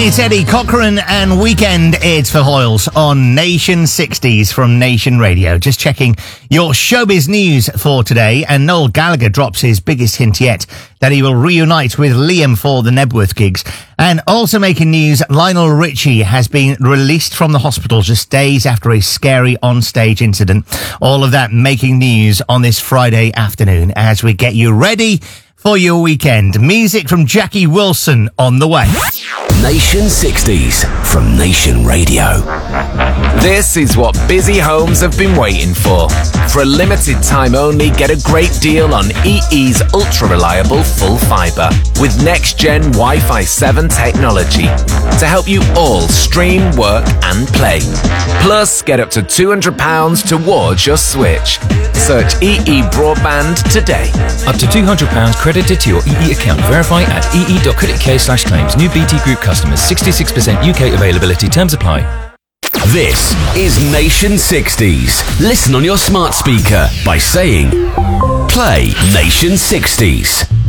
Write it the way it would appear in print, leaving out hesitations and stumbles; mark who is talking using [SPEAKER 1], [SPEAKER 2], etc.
[SPEAKER 1] It's Eddie Cochran and Weekend. It's for Hoyles on Nation 60s from Nation Radio. Just checking your showbiz news for today. And Noel Gallagher drops his biggest hint yet that he will reunite with Liam for the Nebworth gigs. And also making news, Lionel Richie has been released from the hospital just days after a scary on-stage incident. All of that making news on this Friday afternoon as we get you ready for your weekend. Music from Jackie Wilson on the way.
[SPEAKER 2] Nation 60s from Nation Radio.
[SPEAKER 3] This is what busy homes have been waiting for. For a limited time only, get a great deal on EE's ultra-reliable full fibre with next-gen Wi-Fi 7 technology to help you all stream, work and play. Plus, get up to £200 towards your switch. Search EE Broadband today.
[SPEAKER 4] Up to £200 credited to your EE account. Verify at ee.co.uk/claims. New BT Group customers. 66% UK availability. Terms apply.
[SPEAKER 2] This is Nation 60s. Listen on your smart speaker by saying, play Nation 60s.